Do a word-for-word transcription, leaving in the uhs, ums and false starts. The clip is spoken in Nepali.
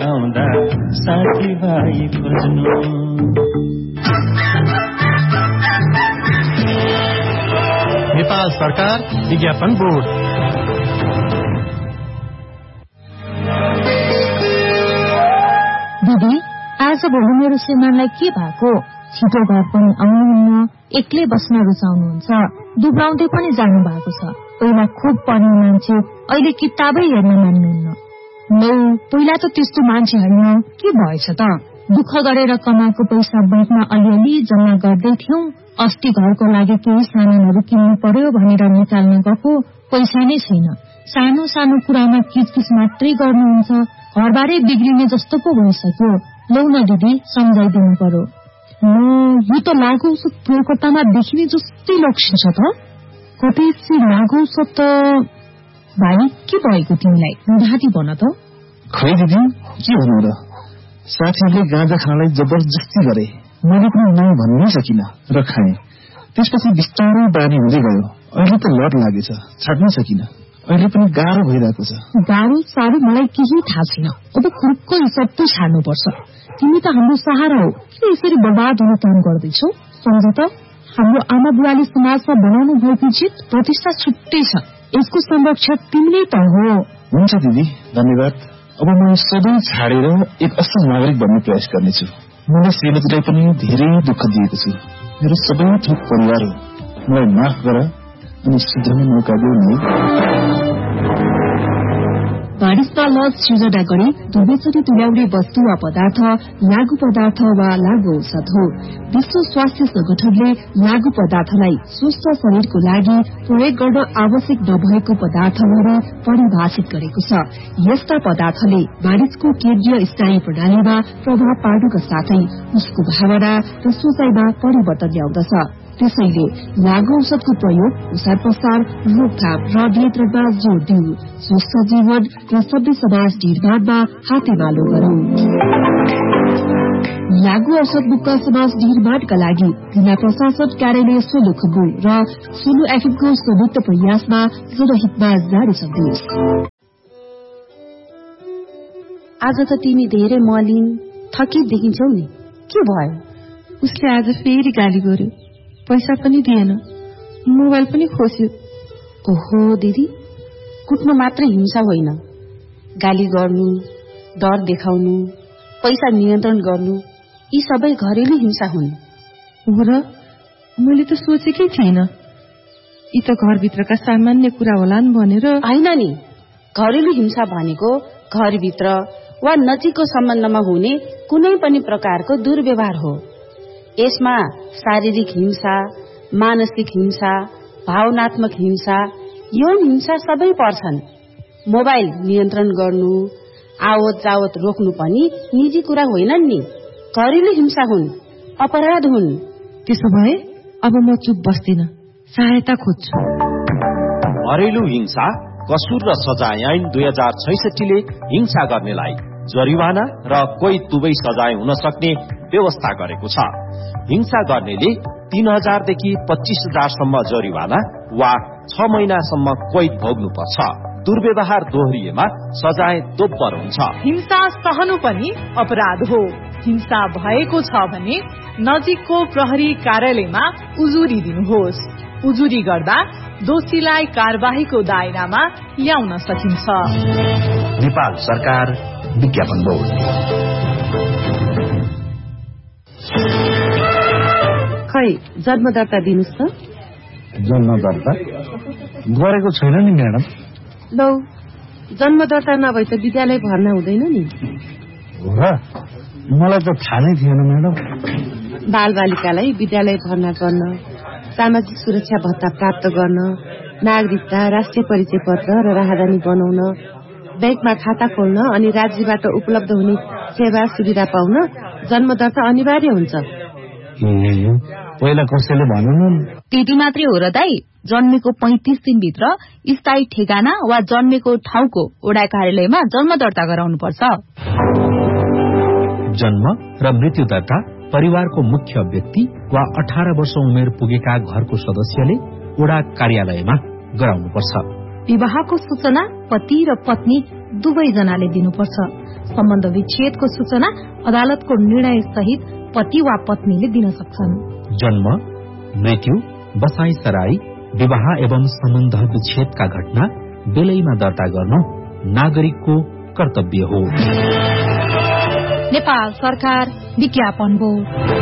आउँदा साथीभाइ खोज्नु। नेपाल सरकार विज्ञापन बोर्ड। दिदी, आज भोलि मेरो श्रीमानलाई के भएको? छिटो घर पनि आउनुहुन्न, एक्लै बस्न रुचाउनुहुन्छ, दुब्राउँदै पनि जानु भएको छ। पहिला खुब पढ्ने मान्छे, अहिले किताबै हेर्न मान्नुहुन्न। नौ, पहिला त त्यस्तो मान्छे होइन, के भएछ त? दुःख गरेर कमाएको पैसा बैंकमा अलिअलि जम्मा गर्दै थियौं। अस्ति घरको लागि केही सामानहरू किन्नु पर्यो भनेर निकाल्न गएको, पैसा नै छैन। सानो सानो कुरामा किचकिच मात्रै गर्नुहुन्छ, घरबारे बिग्रिने जस्तो पो भइसक्यो। लौ न दिदी, सम्झाइदिनु पर्यो। यो त लागु औषध प्रयोगकर्तामा देखिने जस्तै लक्षण छ त। कतै लागु औषध त भाइ के भएको तिमीलाई? घाँटी भन त। खै दिदी, के भन्नु र, साथीहरूले गाँजा खानलाई जबरजस्ती गरे। मैले पनि नै भन्नै सकिन र खाएँ। त्यसपछि बिस्तारै बानी हुँदै गयो। अहिले त लट लागेछ, छाड्नै सकिन। अहिले पनि गाह्रो भइरहेको छ। गाह्रो साह्रो मलाई केही थाहा छैन। अब खुर्को हिसाब त छाड्नुपर्छ। तिमी त हाम्रो सहारा हो, के यसरी बर्बाद हुन काम गर्दैछौ? सम्झ त, हाम्रो आमा बुवाले समाजमा बनाउनु भएको जित प्रतिष्ठा छुट्टै छ। यसको संरक्षक तिमीले त हो। हुन्छ दिदी, धन्यवाद। अब म सधैँ छाडेर एक असल नागरिक बन्ने प्रयास गर्नेछु। मलाई श्रीमतीलाई पनि धेरै दुःख दिएको छु। मेरो सबै थोक परिवार हो। मलाई माफ गर अनि सुध्रने मौका देऊ नै। बारिशमा लज सृजना गरी दुवैचोटि तुल्याउने वस्तु वा पदार्थ लागू पदार्थ वा लागू औषध हो। विश्व स्वास्थ्य संगठनले लागू पदार्थलाई स्वस्थ शरीरको लागि प्रयोग गर्न आवश्यक नभएको पदार्थहरू परिभाषित गरेको छ। यस्ता पदार्थले मानिसको केन्द्रीय स्नायु प्रणालीमा प्रभाव पार्नुका साथै उसको भावना र सोचाइमा परिवर्तन ल्याउँदछ। त्यसैले लागू औषधको प्रयोग, ओसार पसार, रोकथाम र नियन्त्रणमा जोड़ दिऊ। स्वस्थ जीवन र सभ्य समाज निर्माणमा हातेमालो गरौं। लागू औषध मुक्त समाज निर्माणका लागि जिल्ला प्रशासन कार्यालय सोलुखुम्बु र सोलु एफएमको संयुक्त प्रयासमा जनहितमा जारी सन्देश। आज त तिमी धेरै मलिन थकित देखिन्छौ नि, के भयो? उसले आज फेरि गाली गर्यो, पैसा पनि दिएन, मोबाइल पनि खोस्यो। ओहो दिदी, कुट्नु मात्र हिंसा होइन, गाली गर्नु, डर देखाउनु, पैसा नियन्त्रण गर्नु, यी सबै घरेलु हिंसा हुन्। हो र, मैले त सोचेकै थिएन। यी त घरभित्रका सामान्य कुरा होलान् भनेर। होइन नि, घरेलु हिंसा भनेको घरभित्र वा नजिकको सम्बन्धमा हुने कुनै पनि प्रकारको दुर्व्यवहार हो। यसमा शारीरिक हिंसा, मानसिक हिंसा, भावनात्मक हिंसा, यौन हिंसा सबै पर्छन्। मोबाइल नियन्त्रण गर्नु, आवत जावत रोक्नु पनि निजी कुरा होइनन् नि, घरेलु हिंसा हुन्, अपराध हुन्। त्यसो भए अब म चुप बस्दिन, सहायता खोज्छु। घरेलु हिंसा कसुर र सजाय ऐन दुई हजार छैसठीले हिंसा गर्नेलाई जरिवाना र कोही दुवै सजाय हुन सक्ने व्यवस्था गरेको छ। हिंसा गर्नेले तीन हजारदेखि पच्चीस हजारसम्म जरिवाना वा छ महिनासम्म कैद भोग्नुपर्छ। दुर्व्यवहार दोहोरिएमा सजाय दोब्बर हुन्छ। हिंसा सहनु पनि अपराध हो। हिंसा भएको छ भने नजिकको प्रहरी कार्यालयमा उजुरी दिनुहोस्। उजुरी गर्दा दोषीलाई कारबाहीको दायरामा ल्याउन सकिन्छ। नेपाल सरकार विज्ञापन बोर्ड। खै जन्म दर्ता दिनुस् त। जन्म दर्ता गरेको छैन नि म्याडम। लौ, जन्म दर्ता नभए त विद्यालय भर्ना हुँदैन नि। हो र, मलाई त थाहा नै थिएन म्याडम। बाल बालिकालाई विद्यालय भर्ना गर्न, सामाजिक सुरक्षा भत्ता प्राप्त गर्न, नागरिकता, राष्ट्रिय परिचय पत्र र राहदानी बनाउन, बैंकमा खाता खोल्न अनि राज्यबाट उपलब्ध हुने सेवा सुविधा पाउन जन्म दर्ता अनिवार्य हुन्छ। पहिला कसैले भन्नु त्यति मात्रै हो र दाई? जन्मेको पैंतिस दिनभित्र स्थायी ठेगाना वा जन्मेको ठाउँको वडा कार्यालयमा जन्म दर्ता गराउनुपर्छ। जन्म र मृत्यु दर्ता परिवारको मुख्य व्यक्ति वा अठार वर्ष उमेर पुगेका घरको सदस्यले वडा कार्यालयमा गराउनुपर्छ। विवाहको सूचना पति र पत्नी दुवैजनाले दिनुपर्छ। सम्बन्ध विच्छेदको सूचना अदालतको निर्णय सहित पति वा पत्नीले दिन सक्छन्। जन्म, मृत्यु, बसाई सराई, विवाह एवं सम्बन्ध विच्छेदका घटना बेलैमा दर्ता गर्नु नागरिकको कर्तव्य हो। नेपाल सरकार विज्ञापन बोर्ड।